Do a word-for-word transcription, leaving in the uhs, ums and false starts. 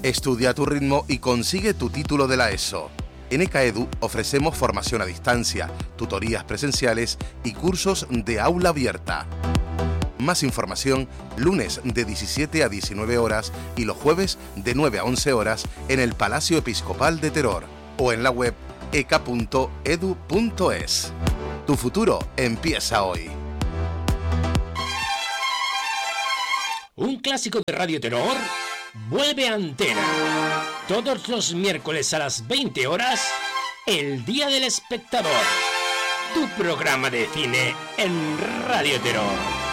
Estudia a tu ritmo y consigue tu título de la ESO. En ECAEDU ofrecemos formación a distancia, tutorías presenciales y cursos de aula abierta. Más información lunes de diecisiete a diecinueve horas y los jueves de nueve a once horas en el Palacio Episcopal de Teror o en la web e c a punto e d u punto e s. Tu futuro empieza hoy. Un clásico de Radio Terror vuelve a antena. Todos los miércoles a las veinte horas, El Día del Espectador. Tu programa de cine en Radio Terror.